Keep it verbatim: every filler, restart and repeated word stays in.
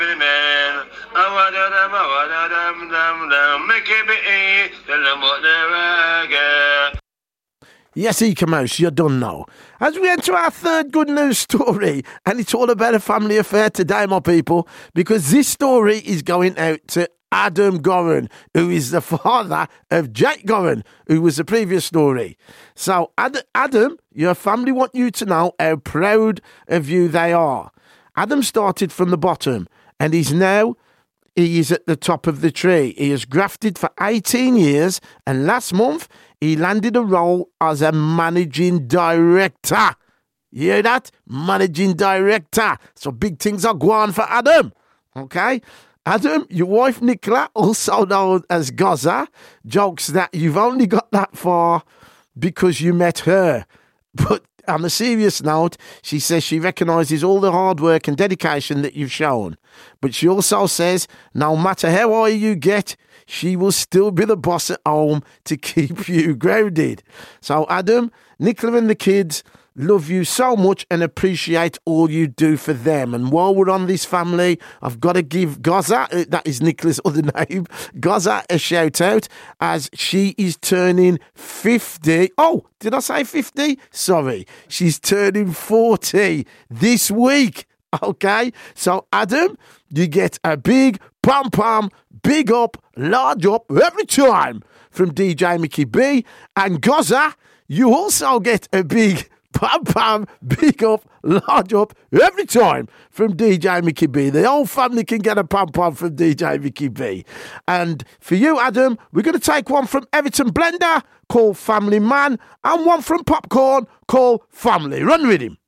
Man, I want them, I want them, them, them, make it be, tell them what they're. Yes, Eka Mouse, you done know. As we enter our third good news story, and it's all about a family affair today, my people, because this story is going out to Adam Goran, who is the father of Jake Goran, who was the previous story. So, Ad- Adam, your family want you to know how proud of you they are. Adam started from the bottom, and he's now, he is at the top of the tree. He has grafted for eighteen years, and last month, he landed a role as a managing director. You hear that? Managing director. So big things are going on for Adam. Okay? Adam, your wife Nicola, also known as Gaza, jokes that you've only got that far because you met her. But on a serious note, she says she recognises all the hard work and dedication that you've shown. But she also says, no matter how high you get, she will still be the boss at home to keep you grounded. So, Adam, Nicola and the kids love you so much and appreciate all you do for them. And while we're on this family, I've got to give Gaza, that is Nicola's other name, Gaza a shout out as she is turning fifty. Oh, did I say fifty? Sorry. She's turning forty this week. Okay. So, Adam, you get a big pom pom, big up, large up every time from D J Mickey B. And Gaza, you also get a big pam pam, big up, large up every time from D J Mickey B. The whole family can get a pam pam from D J Mickey B. And for you, Adam, we're going to take one from Everton Blender called Family Man and one from Popcorn called Family. Run with him.